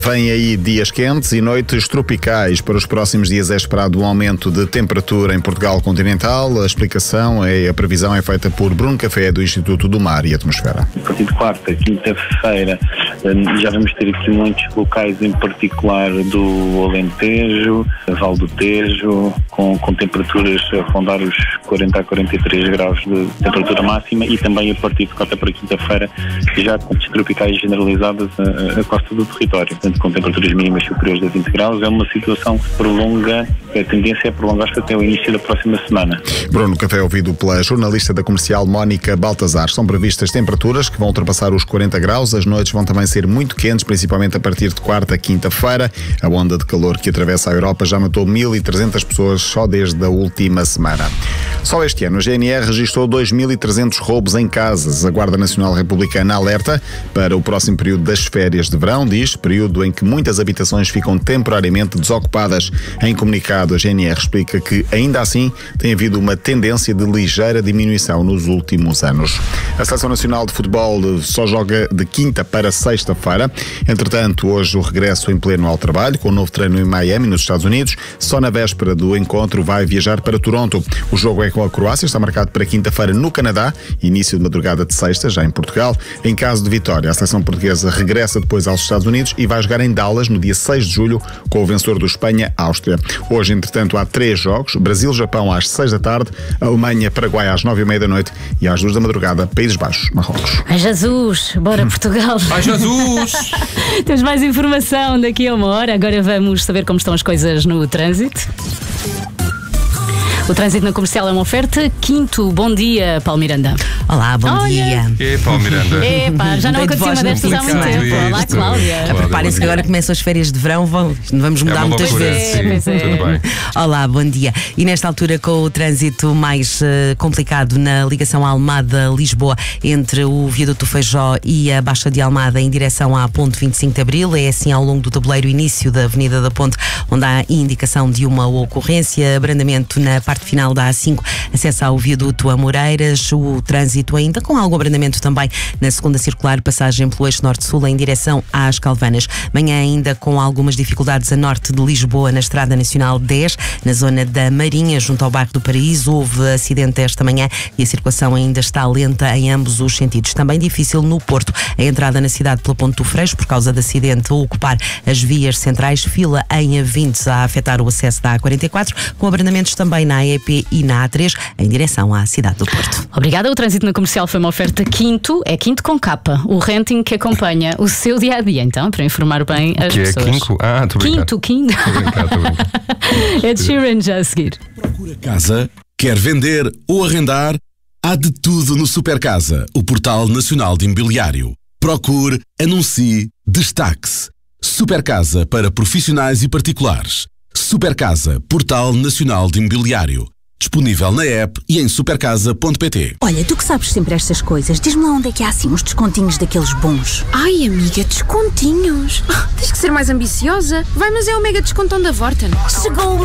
Vêm aí dias quentes e noites tropicais. Para os próximos dias é esperado um aumento de temperatura em Portugal continental. A explicação a previsão é feita por Bruno Café, do Instituto do Mar e Atmosfera. A partir de quarta, quinta-feira, já vamos ter aqui muitos locais, em particular do Alentejo, Val do Tejo, com temperaturas a rondar os 40 a 43 graus de temperatura máxima, e também a partir de quarta para quinta-feira já com tropicais generalizadas a costa do território. Com temperaturas mínimas superiores a 20 graus, é uma situação que prolonga, a tendência é prolongar-se até o início da próxima semana. Bruno Café, ouvido pela jornalista da Comercial Mónica Baltazar. São previstas temperaturas que vão ultrapassar os 40 graus, as noites vão também ser muito quentes, principalmente a partir de quarta a quinta-feira. A onda de calor que atravessa a Europa já matou 1.300 pessoas só desde a última semana. Só este ano a GNR registrou 2.300 roubos em casas. A Guarda Nacional Republicana alerta para o próximo período das férias de verão, diz, período em que muitas habitações ficam temporariamente desocupadas. Em comunicado, a GNR explica que, ainda assim, tem havido uma tendência de ligeira diminuição nos últimos anos. A Seleção Nacional de Futebol só joga de quinta para sexta-feira. Entretanto, hoje o regresso em pleno ao trabalho, com um novo treino em Miami, nos Estados Unidos. Só na véspera do encontro vai viajar para Toronto. O jogo é com a Croácia, está marcado para quinta-feira no Canadá, início de madrugada de sexta, já em Portugal. Em caso de vitória, a seleção portuguesa regressa depois aos Estados Unidos e vai jogar em Dallas no dia 6 de julho com o vencedor do Espanha-Áustria. Hoje, entretanto, há 3 jogos: Brasil-Japão às 6 da tarde, Alemanha-Paraguai às 9h30 da noite e às 2 da madrugada, Países Baixos-Marrocos. Ai, Jesus! Bora, Portugal! Ai, Jesus! Temos mais informação daqui a uma hora. Agora vamos saber como estão as coisas no trânsito. O trânsito na Comercial é uma oferta. Quinto, bom dia, Paulo Miranda. Olá, bom dia. E Paulo Miranda? Epá, já não acontecia uma destas há muito tempo. Olá, Cláudia. Preparem-se que agora começam as férias de verão, vamos mudar muitas loucura, vezes. sim, tudo bem. Olá, bom dia. E nesta altura, com o trânsito mais complicado na ligação Almada-Lisboa, entre o Viaduto Feijó e a Baixa de Almada, em direção à Ponte 25 de Abril, é assim ao longo do tabuleiro início da Avenida da Ponte, onde há indicação de uma ocorrência, abrandamento na parte final da A5, acesso ao Viaduto Amoreiras, o trânsito ainda com algum abrandamento também na segunda circular, passagem pelo eixo norte-sul em direção às Calvanas. Manhã ainda com algumas dificuldades a norte de Lisboa, na Estrada Nacional 10, na zona da Marinha, junto ao bairro do Paraíso. Houve acidente esta manhã e a circulação ainda está lenta em ambos os sentidos. Também difícil no Porto, a entrada na cidade pela Ponte do Freixo, por causa de acidente a ocupar as vias centrais, fila em A20 a afetar o acesso da A44, com abrandamentos também na AEP e na A3, em direção à cidade do Porto. Obrigada. O trânsito na Comercial foi uma oferta Quinto. É Quinto com capa. O renting que acompanha o seu dia-a-dia, então, para informar bem as pessoas. Que é Quinco? Ah, estou brincando. Quinto. Estou brincando. Ed Sheeran já a seguir. Procura casa? Quer vender ou arrendar? Há de tudo no Supercasa, o portal nacional de imobiliário. Procure, anuncie, destaque-se. Supercasa para profissionais e particulares. Supercasa, portal nacional de imobiliário. Disponível na app e em supercasa.pt. Olha, tu que sabes sempre estas coisas, diz-me lá onde é que há assim uns descontinhos daqueles bons. Ai, amiga, descontinhos. Tens que ser mais ambiciosa. Vai, mas é o mega descontão da Vorten. Chegou